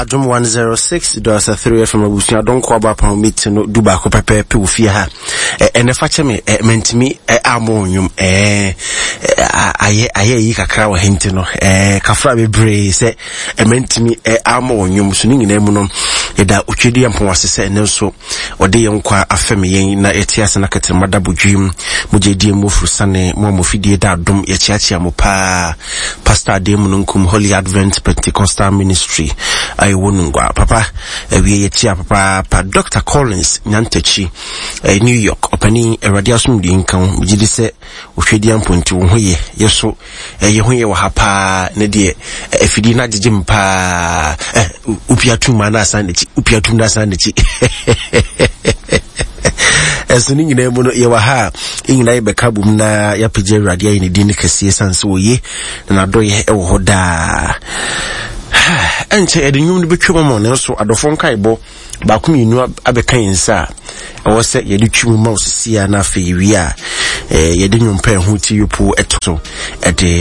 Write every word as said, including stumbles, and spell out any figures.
Adom one oh six point three F M abusua don ko aba pa meet no duba ko pepe pe ofie ha ene fa che me mentimi amonyum eh aye aye yi kakra wa henti no eh kafra bebre se mentimi amonyum so nyina mu no eda otwedi ampon asese ene so ode yenkwa afeme yen na etiase na ketemada bodwim mujedi mu furusane mo mofidie da Adom ye chiachia mo pa Pastor Ademu nkum Holy Advent Pentecostal Ministry I wonungwa papa ewie yetia papa pa Doctor Collins Nyantechi eh, New York opani erade asumdi nkan gidi se ohwedi amponti wo hoye yeso eh, ye hoye wa hapa ne de efidi na gigi mpa eh, upiatu mana sandechi upiatu na sandechi esuni nyina mu no ye wa ha nyina ye bekabum na ya pege radio ye ne din kese sanse oye na doye e wo hoda enche ede nyum no betwem mo ne so adofo nkaibo ba ku minu abekan nsa e wo se ye de twum ma osisi ya na fe wi a eh ye de nyum pa ho ti yupo eto ede